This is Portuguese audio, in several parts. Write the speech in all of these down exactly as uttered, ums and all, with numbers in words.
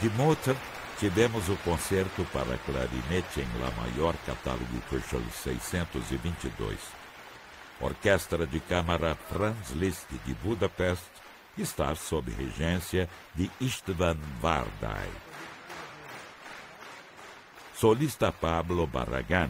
De Mozart, tivemos o concerto para clarinete em Lá maior, catálogo Köchel seiscentos e vinte e dois. Orquestra de Câmara Franz Liszt de Budapeste está sob regência de István Várday. Solista Pablo Barragán.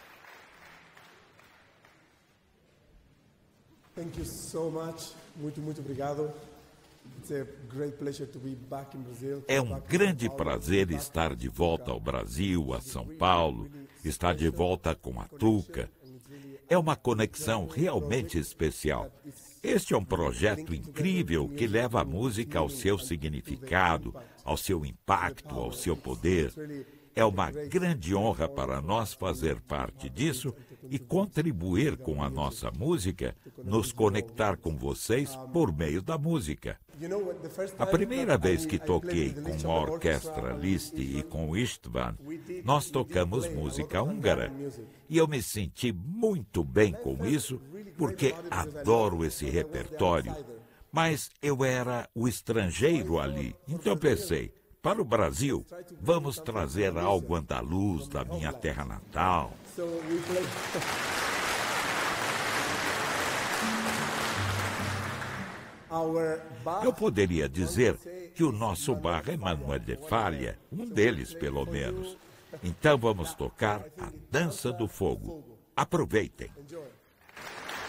Thank you so much. Muito, muito obrigado. It's a great pleasure to be back in Brazil. É um grande prazer estar de volta ao Brasil, a São Paulo, estar de volta com a Tuca. É uma conexão realmente especial. Este é um projeto incrível que leva a música ao seu significado, ao seu impacto, ao seu poder. É uma grande honra para nós fazer parte disso e contribuir com a nossa música, nos conectar com vocês por meio da música. A primeira vez que toquei com a Orquestra Liszt e com István, nós tocamos música húngara. E eu me senti muito bem com isso, porque adoro esse repertório. Mas eu era o estrangeiro ali, então pensei, para o Brasil, vamos trazer algo andaluz da minha terra natal. Eu poderia dizer que o nosso bar é Manuel de Falla, um deles pelo menos. Então vamos tocar a Dança do Fogo. Aproveitem!